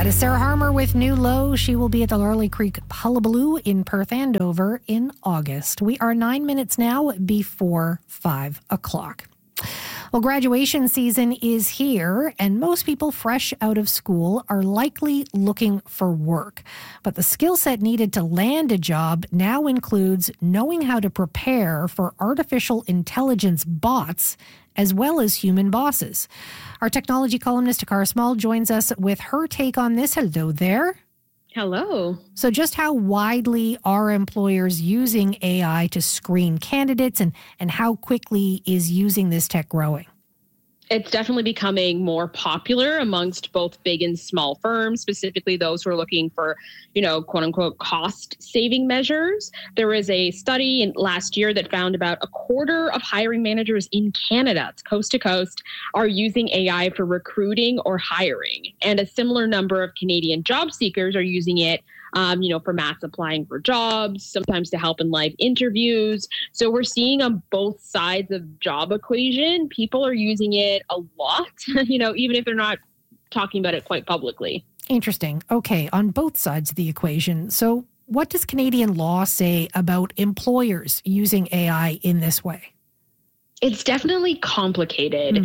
That is Sarah Harmer with New Low. She will be at the Larley Creek Hullabaloo in Perth Andover in August. We are 9 minutes now before 5 o'clock. Well, graduation season is here, and most people fresh out of school are likely looking for work. But the skill set needed to land a job now includes knowing how to prepare for artificial intelligence bots as well as human bosses. Our technology columnist, Takara Small, joins us with her take on this. Hello there. Hello. So just how widely are employers using AI to screen candidates, and how quickly is using this tech growing? It's definitely becoming more popular amongst both big and small firms, specifically those who are looking for, quote unquote, cost saving measures. There was a study last year that found about a quarter of hiring managers in Canada, it's coast to coast, are using AI for recruiting or hiring. And a similar number of Canadian job seekers are using it for mass applying for jobs, sometimes to help in live interviews. So we're seeing on both sides of job equation, people are using it a lot, even if they're not talking about it quite publicly. Interesting. Okay, on both sides of the equation. So what does Canadian law say about employers using AI in this way? It's definitely complicated.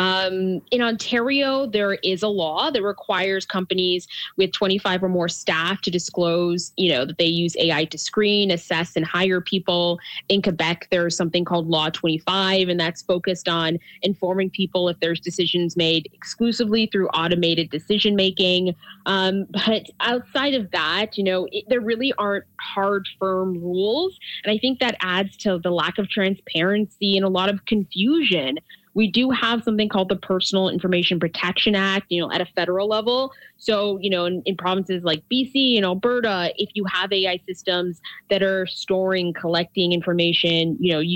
In Ontario, there is a law that requires companies with 25 or more staff to disclose, that they use AI to screen, assess, and hire people. In Quebec, there's something called Law 25, and that's focused on informing people if there's decisions made exclusively through automated decision making. But outside of that, there really aren't hard, firm rules. And I think that adds to the lack of transparency and a lot of confusion. We do have something called the Personal Information Protection Act, at a federal level. So, in provinces like BC and Alberta, if you have AI systems that are storing, collecting information, you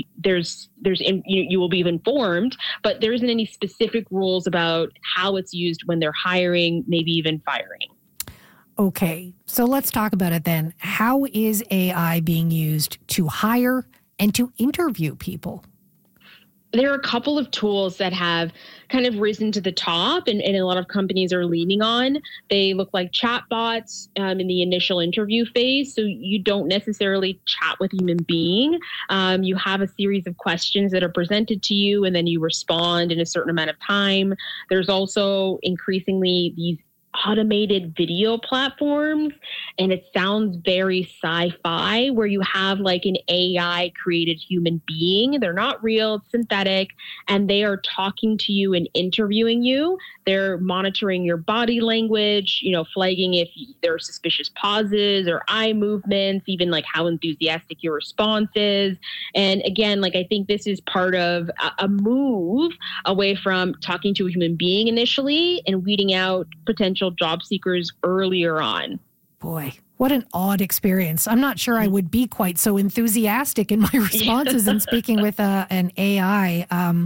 will be informed, but there isn't any specific rules about how it's used when they're hiring, maybe even firing. Okay, so let's talk about it then. How is AI being used to hire and to interview people? There are a couple of tools that have kind of risen to the top and a lot of companies are leaning on. They look like chatbots in the initial interview phase. So you don't necessarily chat with a human being. You have a series of questions that are presented to you and then you respond in a certain amount of time. There's also increasingly these automated video platforms, and it sounds very sci-fi, where you have like an AI created human being. They're not real, it's synthetic, and they are talking to you and interviewing you. They're monitoring your body language, flagging if there are suspicious pauses or eye movements, even like how enthusiastic your response is. And again, I think this is part of a move away from talking to a human being initially and weeding out potential job seekers earlier on. Boy, what an odd experience. I'm not sure I would be quite so enthusiastic in my responses in speaking with an AI.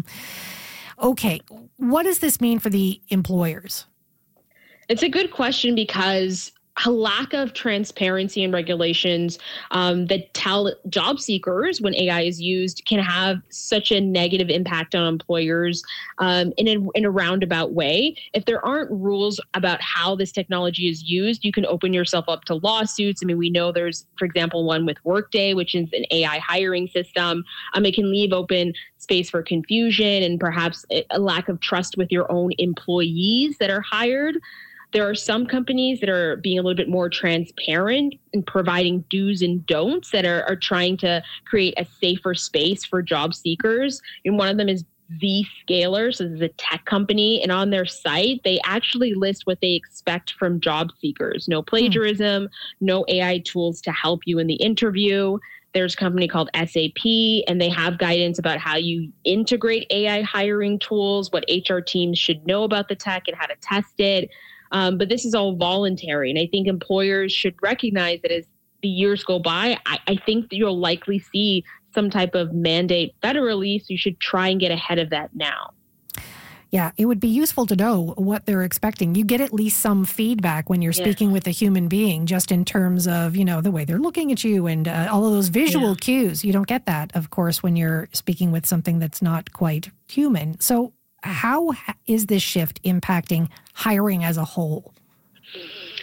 Okay, what does this mean for the employers? It's a good question because a lack of transparency and regulations that tell job seekers when AI is used can have such a negative impact on employers in a roundabout way. If there aren't rules about how this technology is used, you can open yourself up to lawsuits. I mean, we know there's, for example, one with Workday, which is an AI hiring system. It can leave open space for confusion and perhaps a lack of trust with your own employees that are hired. There are some companies that are being a little bit more transparent and providing do's and don'ts that are trying to create a safer space for job seekers. And one of them is Zscaler. So this is a tech company. And on their site, they actually list what they expect from job seekers. No plagiarism, no AI tools to help you in the interview. There's a company called SAP, and they have guidance about how you integrate AI hiring tools, what HR teams should know about the tech and how to test it. But this is all voluntary. And I think employers should recognize that as the years go by, I think that you'll likely see some type of mandate federally. So you should try and get ahead of that now. Yeah, it would be useful to know what they're expecting. You get at least some feedback when you're speaking with a human being, just in terms of, the way they're looking at you and all of those visual cues. You don't get that, of course, when you're speaking with something that's not quite human. So how is this shift impacting hiring as a whole?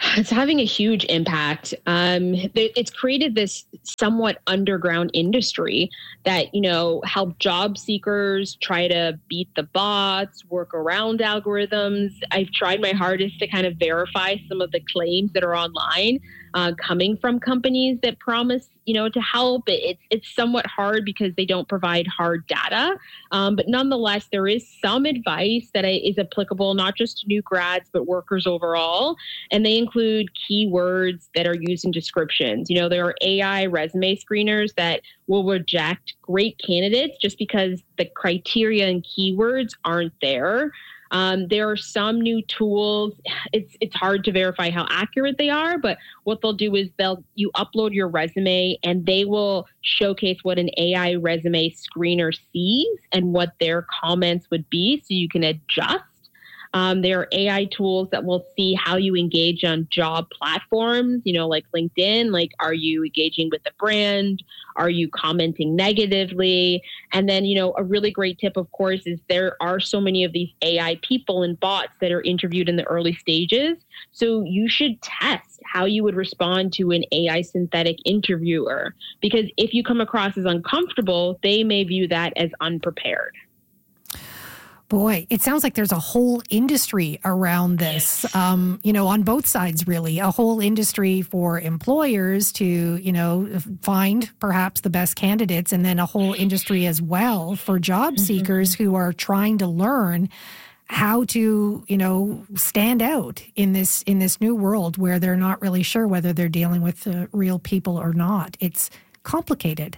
It's having a huge impact. It's created this somewhat underground industry that, help job seekers try to beat the bots, work around algorithms. I've tried my hardest to kind of verify some of the claims that are online coming from companies that promise, to help. It's somewhat hard because they don't provide hard data. But nonetheless, there is some advice that is applicable not just to new grads, but workers overall. And they include keywords that are used in descriptions. There are AI resume screeners that will reject great candidates just because the criteria and keywords aren't there. There are some new tools. It's hard to verify how accurate they are, but what they'll do is you upload your resume and they will showcase what an AI resume screener sees and what their comments would be so you can adjust. There are AI tools that will see how you engage on job platforms, like LinkedIn. Like, are you engaging with the brand? Are you commenting negatively? And then, a really great tip, of course, is there are so many of these AI people and bots that are interviewed in the early stages. So you should test how you would respond to an AI synthetic interviewer, because if you come across as uncomfortable, they may view that as unprepared. Boy, it sounds like there's a whole industry around this, on both sides, really. A whole industry for employers to, find perhaps the best candidates, and then a whole industry as well for job seekers who are trying to learn how to, stand out in this new world where they're not really sure whether they're dealing with real people or not. It's complicated.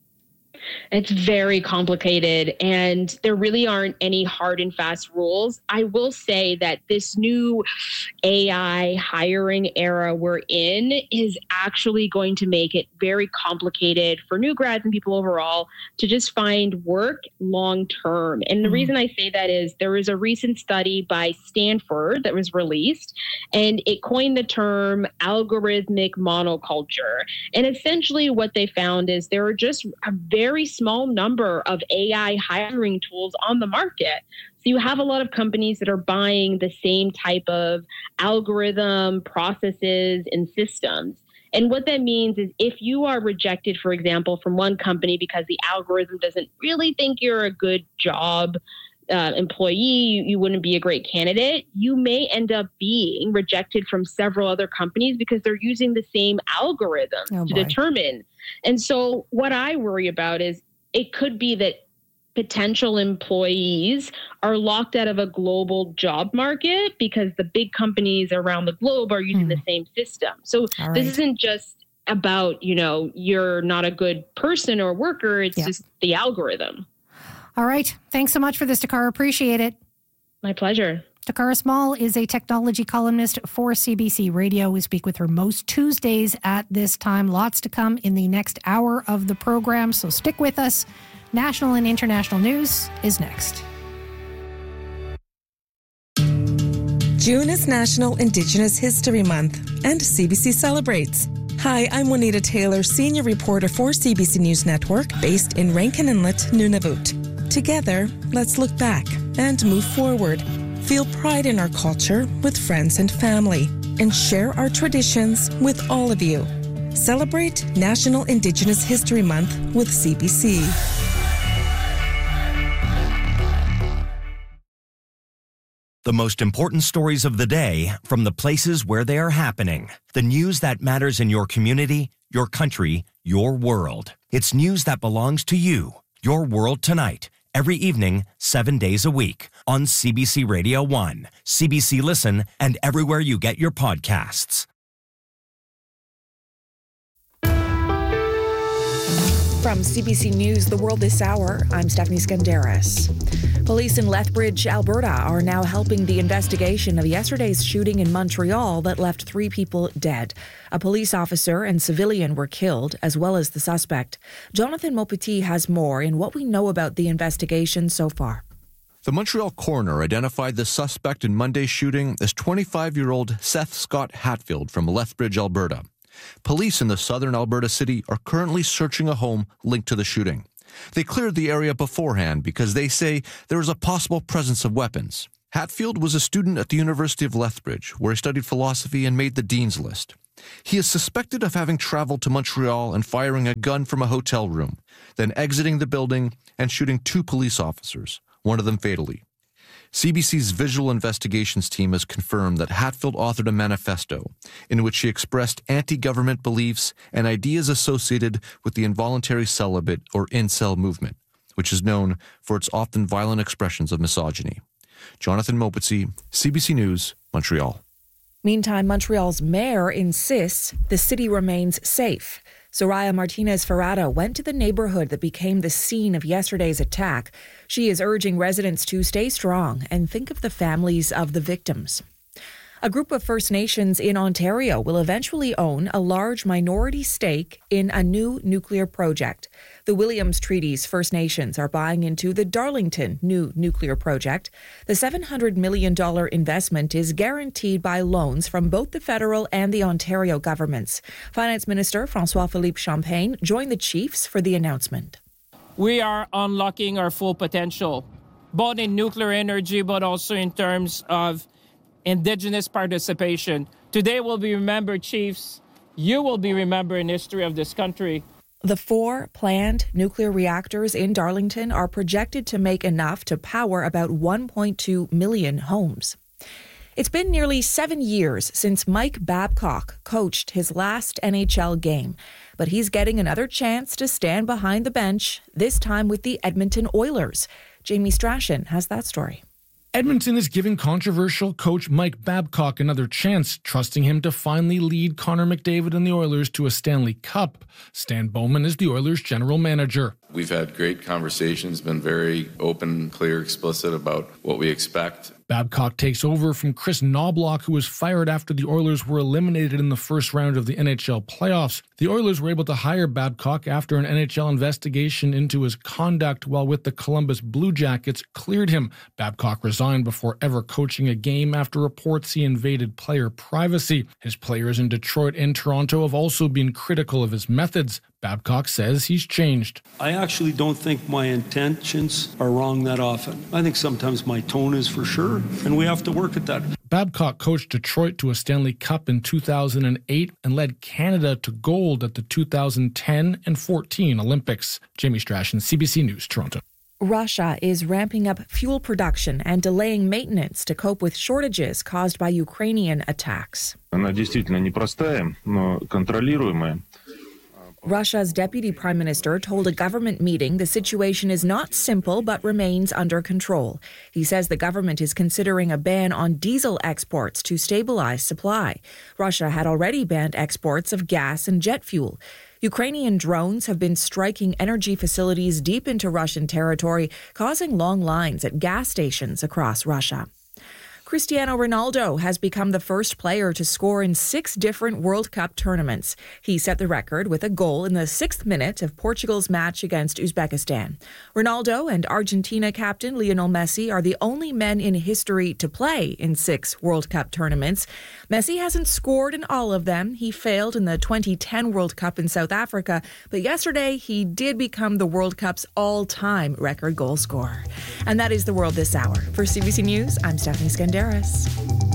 It's very complicated, and there really aren't any hard and fast rules. I will say that this new AI hiring era we're in is actually going to make it very complicated for new grads and people overall to just find work long term. And the reason I say that is there was a recent study by Stanford that was released, and it coined the term algorithmic monoculture. And essentially what they found is there are just a very small number of AI hiring tools on the market. So you have a lot of companies that are buying the same type of algorithm, processes, and systems. And what that means is if you are rejected, for example, from one company because the algorithm doesn't really think you're a good job employee, you wouldn't be a great candidate, you may end up being rejected from several other companies because they're using the same algorithm to determine. And so what I worry about is it could be that potential employees are locked out of a global job market because the big companies around the globe are using the same system. So this isn't just about, you're not a good person or worker. It's just the algorithm. All right. Thanks so much for this, Takara. Appreciate it. My pleasure. Takara Small is a technology columnist for CBC Radio. We speak with her most Tuesdays at this time. Lots to come in the next hour of the program, so stick with us. National and international news is next. June is National Indigenous History Month, and CBC celebrates. Hi, I'm Juanita Taylor, senior reporter for CBC News Network, based in Rankin Inlet, Nunavut. Together, let's look back and move forward. Feel pride in our culture with friends and family, and share our traditions with all of you. Celebrate National Indigenous History Month with CBC. The most important stories of the day from the places where they are happening. The news that matters in your community, your country, your world. It's news that belongs to you. Your World Tonight. Every evening, 7 days a week on CBC Radio 1, CBC Listen, and everywhere you get your podcasts. From CBC News, The World This Hour, I'm Stephanie Skandaris. Police in Lethbridge, Alberta are now helping the investigation of yesterday's shooting in Montreal that left 3 people dead. A police officer and civilian were killed, as well as the suspect. Jonathan Maupetit has more in what we know about the investigation so far. The Montreal coroner identified the suspect in Monday's shooting as 25-year-old Seth Scott Hatfield from Lethbridge, Alberta. Police in the southern Alberta city are currently searching a home linked to the shooting. They cleared the area beforehand because they say there is a possible presence of weapons. Hatfield was a student at the University of Lethbridge, where he studied philosophy and made the Dean's List. He is suspected of having traveled to Montreal and firing a gun from a hotel room, then exiting the building and shooting 2 police officers, one of them fatally. CBC's visual investigations team has confirmed that Hatfield authored a manifesto in which he expressed anti-government beliefs and ideas associated with the involuntary celibate or incel movement, which is known for its often violent expressions of misogyny. Jonathan Mopetsi, CBC News, Montreal. Meantime, Montreal's mayor insists the city remains safe. Soraya Martinez-Ferrada went to the neighborhood that became the scene of yesterday's attack. She is urging residents to stay strong and think of the families of the victims. A group of First Nations in Ontario will eventually own a large minority stake in a new nuclear project. The Williams Treaty's First Nations are buying into the Darlington new nuclear project. The $700 million investment is guaranteed by loans from both the federal and the Ontario governments. Finance Minister François-Philippe Champagne joined the chiefs for the announcement. We are unlocking our full potential, both in nuclear energy, but also in terms of Indigenous participation. Today will be remembered, chiefs. You will be remembered in the history of this country. The 4 planned nuclear reactors in Darlington are projected to make enough to power about 1.2 million homes. It's been nearly 7 years since Mike Babcock coached his last NHL game, but he's getting another chance to stand behind the bench, this time with the Edmonton Oilers. Jamie Strachan has that story. Edmonton is giving controversial coach Mike Babcock another chance, trusting him to finally lead Connor McDavid and the Oilers to a Stanley Cup. Stan Bowman is the Oilers' general manager. We've had great conversations, been very open, clear, explicit about what we expect. Babcock takes over from Chris Knobloch, who was fired after the Oilers were eliminated in the first round of the NHL playoffs. The Oilers were able to hire Babcock after an NHL investigation into his conduct while with the Columbus Blue Jackets cleared him. Babcock resigned before ever coaching a game after reports he invaded player privacy. His players in Detroit and Toronto have also been critical of his methods. Babcock says he's changed. I actually don't think my intentions are wrong that often. I think sometimes my tone is for sure, and we have to work at that. Babcock coached Detroit to a Stanley Cup in 2008 and led Canada to gold at the 2010 and 14 Olympics. Jamie Strachan, CBC News, Toronto. Russia is ramping up fuel production and delaying maintenance to cope with shortages caused by Ukrainian attacks. Она действительно непростая, но контролируемая. Russia's deputy prime minister told a government meeting the situation is not simple but remains under control. He says the government is considering a ban on diesel exports to stabilize supply. Russia had already banned exports of gas and jet fuel. Ukrainian drones have been striking energy facilities deep into Russian territory, causing long lines at gas stations across Russia. Cristiano Ronaldo has become the first player to score in 6 different World Cup tournaments. He set the record with a goal in the 6th minute of Portugal's match against Uzbekistan. Ronaldo and Argentina captain Lionel Messi are the only men in history to play in 6 World Cup tournaments. Messi hasn't scored in all of them. He failed in the 2010 World Cup in South Africa, but yesterday he did become the World Cup's all-time record goal scorer. And that is the world this hour. For CBC News, I'm Stephanie Skandaris.